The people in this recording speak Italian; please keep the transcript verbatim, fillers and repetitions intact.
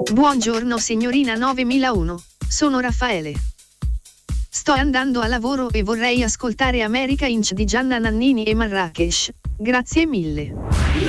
Buongiorno signorina novemilauno, sono Raffaele. Sto andando a lavoro e vorrei ascoltare America Inc di Gianna Nannini e Marrakesh. Grazie mille.